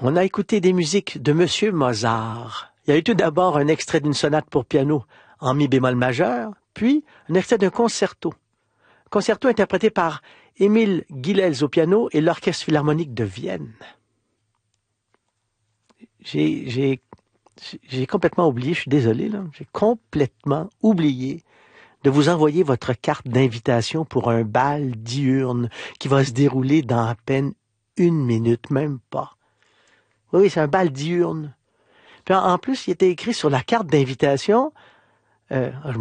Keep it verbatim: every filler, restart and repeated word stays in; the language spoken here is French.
On a écouté des musiques de Monsieur Mozart. Il y a eu tout d'abord un extrait d'une sonate pour piano en mi bémol majeur, puis un extrait d'un concerto. Concerto interprété par Émile Guilels au piano et l'Orchestre philharmonique de Vienne. J'ai, j'ai, j'ai complètement oublié, je suis désolé, là, j'ai complètement oublié de vous envoyer votre carte d'invitation pour un bal diurne qui va se dérouler dans à peine une minute, même pas. Oui, c'est un bal diurne. Puis en, en plus, il était écrit sur la carte d'invitation, euh,